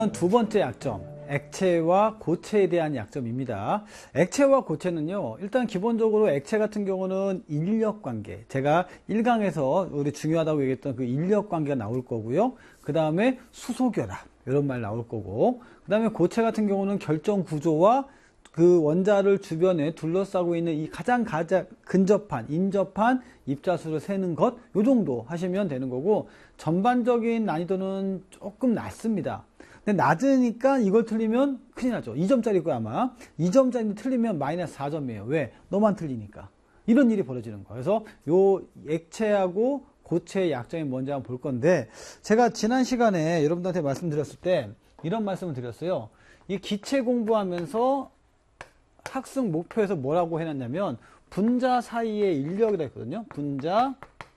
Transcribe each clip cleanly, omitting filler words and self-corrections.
두 번째 약점, 액체와 고체에 대한 약점입니다. 액체와 고체는요, 일단 기본적으로 액체 같은 경우는 인력관계, 제가 1강에서 우리 중요하다고 얘기했던 그 인력관계가 나올 거고요. 그 다음에 수소결합, 이런 말 나올 거고, 그 다음에 고체 같은 경우는 결정구조와 그 원자를 주변에 둘러싸고 있는 이 가장 근접한, 인접한 입자수를 세는 것, 요 정도 하시면 되는 거고, 전반적인 난이도는 조금 낮습니다. 근데 낮으니까 이걸 틀리면 큰일 나죠. 2점짜리 거야 아마. 2점짜리 틀리면 마이너스 4점이에요. 왜? 너만 틀리니까. 이런 일이 벌어지는 거예요. 그래서 요 액체하고 고체의 약점이 뭔지 한번 볼 건데, 제가 지난 시간에 여러분들한테 말씀드렸을 때 이런 말씀을 드렸어요. 이 기체 공부하면서 학습 목표에서 뭐라고 해놨냐면 분자 사이의 인력이라 했거든요. 분자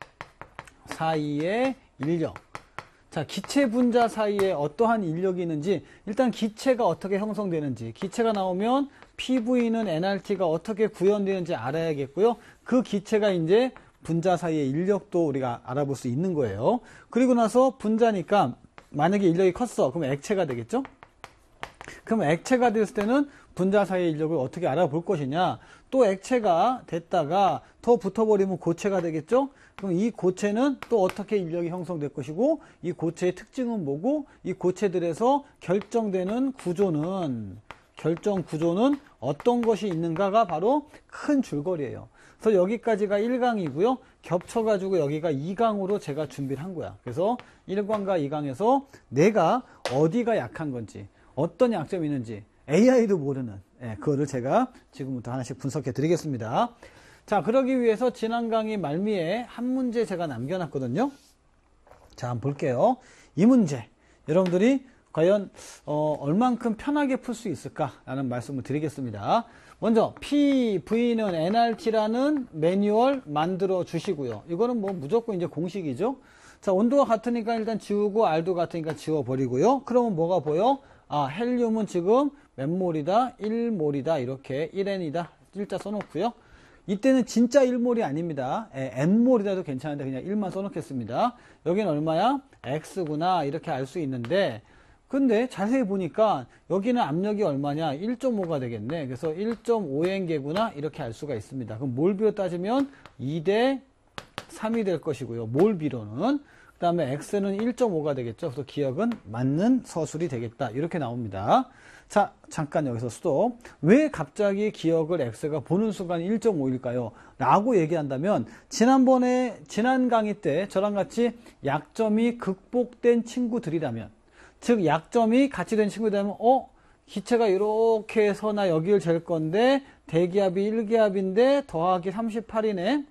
사이의 인력. 자, 기체 분자 사이에 어떠한 인력이 있는지, 일단 기체가 어떻게 형성되는지, 기체가 나오면 PV는 nRT가 어떻게 구현되는지 알아야겠고요. 그 기체가 이제 분자 사이의 인력도 우리가 알아볼 수 있는 거예요. 그리고 나서 분자니까 만약에 인력이 컸어. 그럼 액체가 되겠죠? 그럼 액체가 됐을 때는 분자 사이의 인력을 어떻게 알아볼 것이냐. 또 액체가 됐다가 더 붙어버리면 고체가 되겠죠? 그럼 이 고체는 또 어떻게 인력이 형성될 것이고, 이 고체의 특징은 뭐고, 이 고체들에서 결정 구조는 어떤 것이 있는가가 바로 큰 줄거리예요. 그래서 여기까지가 1강이고요. 겹쳐가지고 여기가 2강으로 제가 준비를 한 거야. 그래서 1강과 2강에서 내가 어디가 약한 건지, 어떤 약점이 있는지 AI도 모르는, 그거를 제가 지금부터 하나씩 분석해 드리겠습니다. 자, 그러기 위해서 지난 강의 말미에 한 문제 제가 남겨놨거든요. 자, 한번 볼게요. 이 문제 여러분들이 과연 얼만큼 편하게 풀 수 있을까라는 말씀을 드리겠습니다. 먼저 PV는 nRT라는 매뉴얼 만들어 주시고요. 이거는 뭐 무조건 이제 공식이죠. 자, 온도가 같으니까 일단 지우고, R도 같으니까 지워버리고요. 그러면 뭐가 보여? 아, 헬륨은 지금 몇 몰이다? 1몰이다. 이렇게 1N이다. 일자 써놓고요. 이때는 진짜 1몰이 아닙니다. N몰이라도 괜찮은데 그냥 1만 써놓겠습니다. 여기는 얼마야? X구나. 이렇게 알 수 있는데, 근데 자세히 보니까 여기는 압력이 얼마냐? 1.5가 되겠네. 그래서 1.5N개구나. 이렇게 알 수가 있습니다. 그럼 몰비로 따지면 2대 3이 될 것이고요. 몰비로는. 그 다음에 X는 1.5가 되겠죠. 그래서 기억은 맞는 서술이 되겠다. 이렇게 나옵니다. 자, 잠깐 여기서 스톱. 왜 갑자기 기억을 X가 보는 순간 1.5일까요? 라고 얘기한다면, 지난 강의 때 저랑 같이 약점이 극복된 친구들이라면, 즉 약점이 같이 된 친구들이라면, 기체가 이렇게 해서 나 여기를 잴 건데 대기압이 1기압인데 더하기 38이네.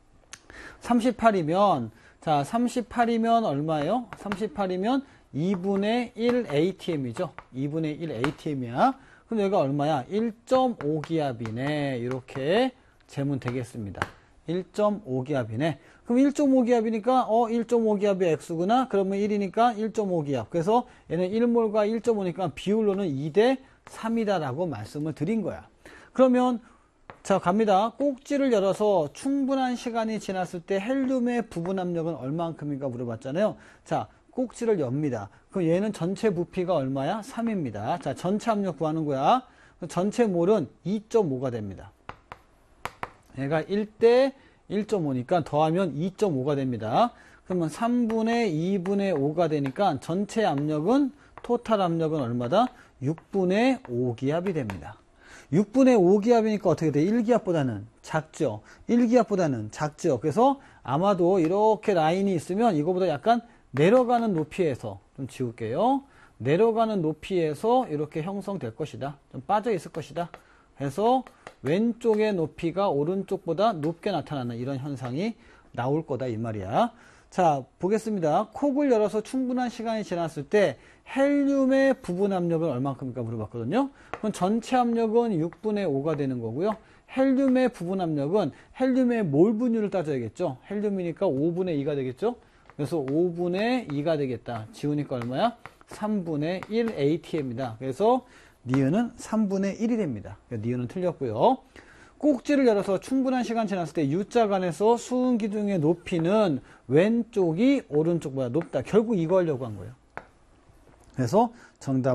38이면, 자, 38이면 얼마예요? 38이면 2분의 1 ATM이죠. 2분의 1 ATM이야. 그럼 여기가 얼마야? 1.5기압이네. 이렇게 재면 되겠습니다. 1.5기압이네. 그럼 1.5기압이니까 1.5기압이 X구나. 그러면 1이니까 1.5기압. 그래서 얘는 1몰과 1.5니까 비율로는 2대 3이다라고 말씀을 드린 거야. 그러면 자, 갑니다. 꼭지를 열어서 충분한 시간이 지났을 때 헬륨의 부분 압력은 얼만큼인가 물어봤잖아요. 자, 꼭지를 엽니다. 그럼 얘는 전체 부피가 얼마야? 3입니다. 자, 전체 압력 구하는 거야. 전체 몰은 2.5가 됩니다. 얘가 1대 1.5니까 더하면 2.5가 됩니다. 그러면 3분의 2분의 5가 되니까 전체 압력은, 토탈 압력은 얼마다? 6분의 5기압이 됩니다. 6분의 5기압이니까 어떻게 돼? 1기압보다는 작죠. 1기압보다는 작죠. 그래서 아마도 이렇게 라인이 있으면 이거보다 약간 내려가는 높이에서, 좀 지울게요. 내려가는 높이에서 이렇게 형성될 것이다. 좀 빠져 있을 것이다. 해서 왼쪽의 높이가 오른쪽보다 높게 나타나는 이런 현상이 나올 거다 이 말이야. 자, 보겠습니다. 콕을 열어서 충분한 시간이 지났을 때 헬륨의 부분 압력은 얼만큼일까 물어봤거든요. 그럼 전체 압력은 6분의 5가 되는 거고요. 헬륨의 부분 압력은 헬륨의 몰 분율을 따져야겠죠. 헬륨이니까 5분의 2가 되겠죠. 그래서 5분의 2가 되겠다. 지우니까 얼마야? 3분의 1 ATM이다. 그래서 니은은 3분의 1이 됩니다. 니은은 틀렸고요. 꼭지를 열어서 충분한 시간 지났을 때 U자간에서 수은 기둥의 높이는 왼쪽이 오른쪽보다 높다. 결국 이거 하려고 한 거예요. 그래서 정답